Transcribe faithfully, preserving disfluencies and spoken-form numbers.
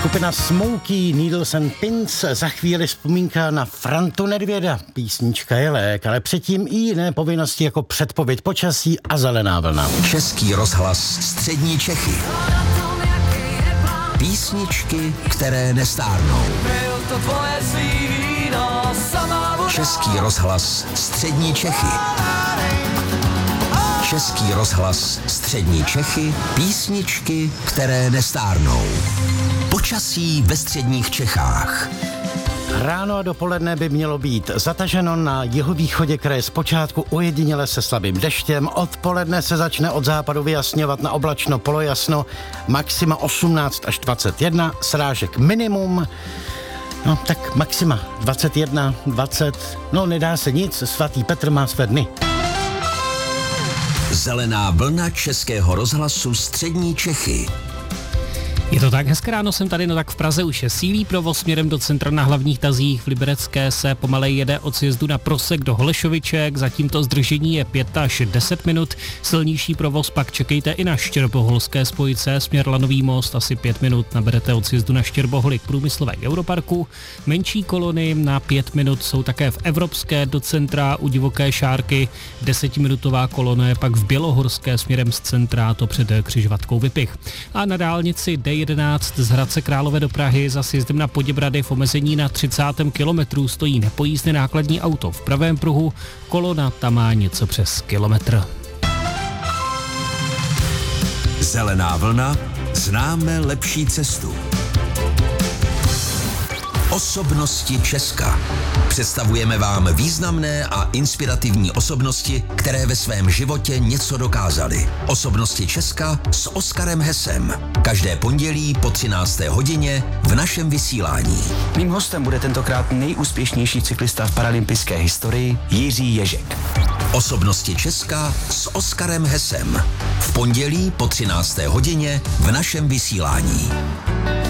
Skupina Smokey Needles and Pins, za chvíli vzpomínka na Frantu Nedvěda. Písnička je lék, ale předtím i jiné povinnosti jako předpověď počasí a zelená vlna. Český rozhlas Střední Čechy. Písničky, které nestárnou. Český rozhlas Střední Čechy. Český rozhlas Střední Čechy. Písničky, které nestárnou. Počasí ve středních Čechách. Ráno a dopoledne by mělo být zataženo na jihovýchodě kraje zpočátku ojediněle se slabým deštěm. Odpoledne se začne od západu vyjasňovat na oblačno polojasno, maxima osmnáct až dvacet jedna, srážek minimum. No tak maxima dvacet jedna, dvacet, no nedá se nic, svatý Petr má své dny. Zelená vlna Českého rozhlasu Střední Čechy. Je to tak, hezké ráno jsem tady, no tak v Praze už je sílý provoz směrem do centra na hlavních tazích, v Liberecké se pomalej jede od sjezdu na Prosek do Holešoviček, zatím to zdržení je pět až deset minut, silnější provoz pak čekejte i na Štěrboholské spojce, směr Lanový most, asi pět minut naberete od sjezdu na Štěrboholy k průmyslové Europarku, menší kolony na pět minut jsou také v Evropské do centra u Divoké Šárky, desetiminutová kolona je pak v Bělohorské směrem z centra, to před křižovatkou Vypich. A na dálnici D jedenáct z Hradce Králové do Prahy za sjezdem na Poděbrady v omezení na třicátém kilometru stojí nepojízdné nákladní auto v pravém pruhu, kolona tam má něco přes kilometr. Zelená vlna, známe lepší cestu. Osobnosti Česka. Představujeme vám významné a inspirativní osobnosti, které ve svém životě něco dokázaly. Osobnosti Česka s Oskarem Hesem. Každé pondělí po třinácté hodině v našem vysílání. Mým hostem bude tentokrát nejúspěšnější cyklista v paralympijské historii Jiří Ježek. Osobnosti Česka s Oskarem Hesem. V pondělí po třinácté hodině v našem vysílání.